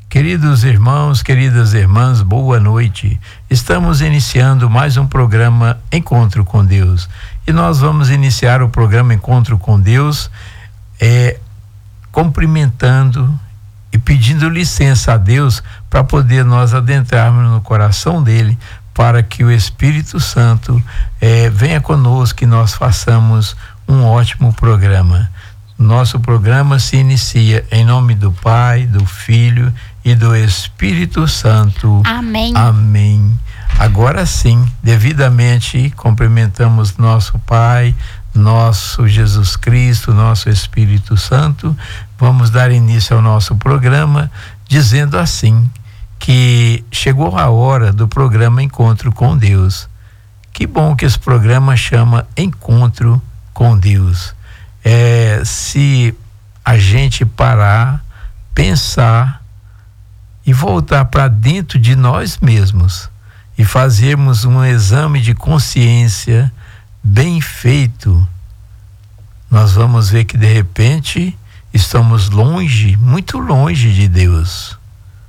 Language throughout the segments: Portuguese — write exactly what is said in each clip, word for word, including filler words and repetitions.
Queridos irmãos, queridas irmãs, boa noite. Estamos iniciando mais um programa Encontro com Deus. E nós vamos iniciar o programa Encontro com Deus é, cumprimentando e pedindo licença a Deus para poder nós adentrarmos no coração dele, para que o Espírito Santo é, venha conosco e nós façamos um ótimo programa. Nosso programa se inicia em nome do Pai, do Filho e do Espírito Santo. Amém. Amém. Agora sim, devidamente cumprimentamos nosso Pai, nosso Jesus Cristo, nosso Espírito Santo. Vamos dar início ao nosso programa dizendo assim, que chegou a hora do programa Encontro com Deus. Que bom que esse programa chama Encontro com Deus. É, se a gente parar, pensar e voltar para dentro de nós mesmos e fazermos um exame de consciência bem feito, nós vamos ver que de repente estamos longe, muito longe de Deus.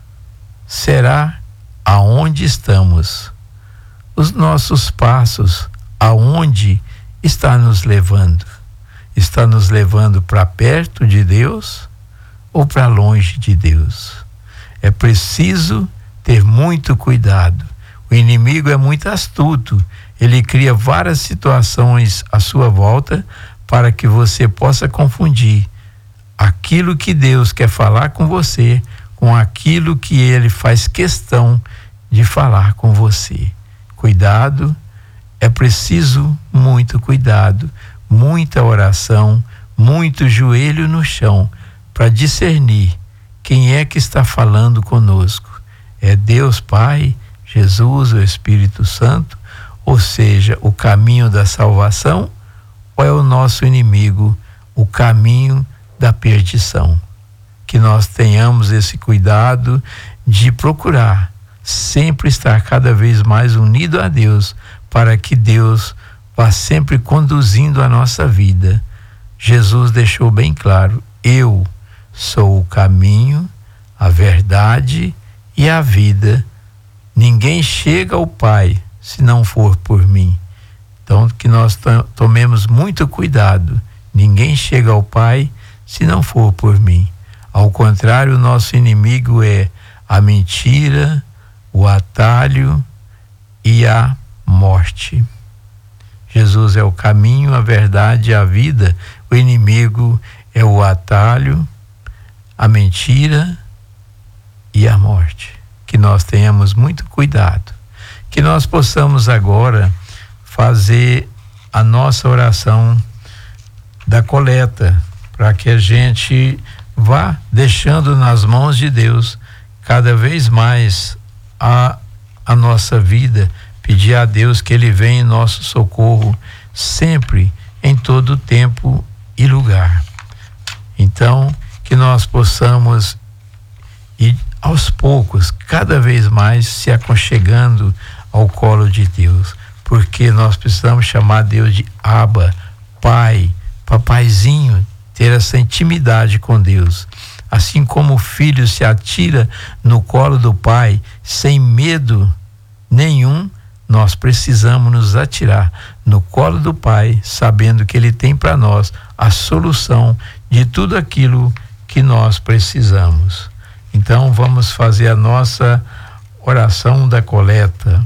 Será aonde estamos? Os nossos passos, aonde está nos levando? Está nos levando para perto de Deus ou para longe de Deus? É preciso ter muito cuidado. O inimigo é muito astuto. Ele cria várias situações à sua volta para que você possa confundir aquilo que Deus quer falar com você com aquilo que ele faz questão de falar com você. Cuidado, é preciso muito cuidado, muita oração, muito joelho no chão para discernir quem é que está falando conosco. É Deus Pai, Jesus, o Espírito Santo, ou seja, o caminho da salvação, ou é o nosso inimigo, o caminho da perdição? Que nós tenhamos esse cuidado de procurar sempre estar cada vez mais unido a Deus, para que Deus vá sempre conduzindo a nossa vida. Jesus deixou bem claro: eu sou o caminho, a verdade e a vida. Ninguém chega ao Pai se não for por mim. Então, que nós tomemos muito cuidado. Ninguém chega ao Pai se não for por mim. Ao contrário, o nosso inimigo é a mentira, o atalho e a morte. Jesus é o caminho, a verdade e a vida. O inimigo é o atalho, a mentira e a morte. Que nós tenhamos muito cuidado. Que nós possamos agora fazer a nossa oração da coleta, para que a gente vá deixando nas mãos de Deus cada vez mais a, a nossa vida, pedir a Deus que Ele venha em nosso socorro sempre, em todo tempo e lugar. Então, que nós possamos ir aos poucos, cada vez mais se aconchegando ao colo de Deus, porque nós precisamos chamar Deus de Abba, Pai, Papaizinho, ter essa intimidade com Deus. Assim como o filho se atira no colo do pai sem medo nenhum, nós precisamos nos atirar no colo do Pai, sabendo que Ele tem para nós a solução de tudo aquilo que nós precisamos. Então vamos fazer a nossa oração da coleta.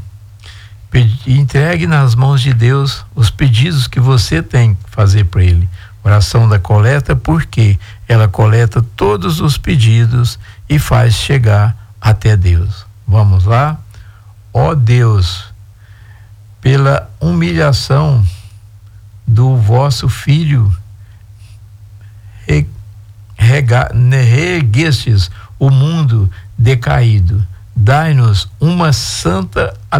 Entregue nas mãos de Deus os pedidos que você tem que fazer para Ele. Oração da coleta, porque ela coleta todos os pedidos e faz chegar até Deus. Vamos lá? Ó Deus, pela humilhação do vosso Filho, reguestes o mundo decaído, dai-nos uma santa